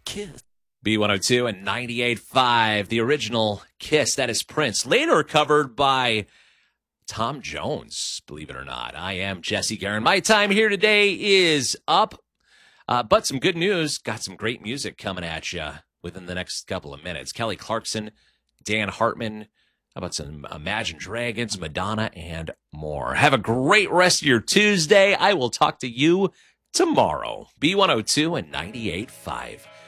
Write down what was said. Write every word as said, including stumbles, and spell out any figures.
Kiss. B one oh two and ninety-eight point five, the original Kiss. That is Prince. Later covered by Tom Jones, believe it or not. I am Jesse Guerin. My time here today is up, uh, but some good news. Got some great music coming at you within the next couple of minutes. Kelly Clarkson, Dan Hartman, how about some Imagine Dragons, Madonna, and more. Have a great rest of your Tuesday. I will talk to you tomorrow. B one oh two and ninety-eight point five.